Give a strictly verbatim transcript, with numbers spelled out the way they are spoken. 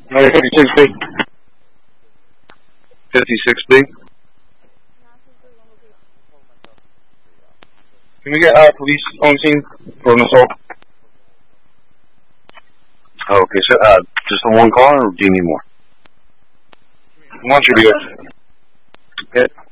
Uh, fifty-six B. fifty-six B. Can we get uh, police on scene for an assault? Okay, so uh, just the one car, or do you need more? One should be good. Okay.